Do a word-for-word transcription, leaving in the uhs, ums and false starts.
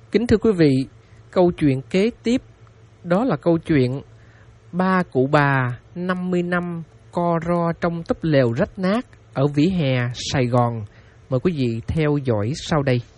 Kính thưa quý vị, câu chuyện kế tiếp đó là câu chuyện ba cụ bà năm mươi năm co ro trong túp lều rách nát ở vỉa hè Sài Gòn. Mời quý vị theo dõi sau đây.